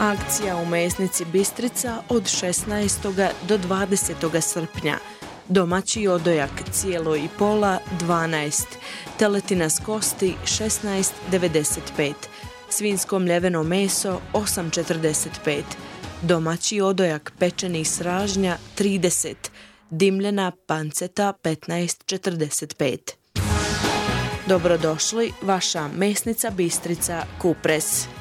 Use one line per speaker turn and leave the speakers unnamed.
Akcija u mesnici Bistrica od 16. do 20. srpnja. Domaći odojak cijelo i pola 12, teletina s kosti 16,95, svinjsko mljeveno meso 8,45, domaći odojak pečeni s ražnja 30, dimljena panceta 15,45. Dobrodošli, vaša mesnica Bistrica Kupres.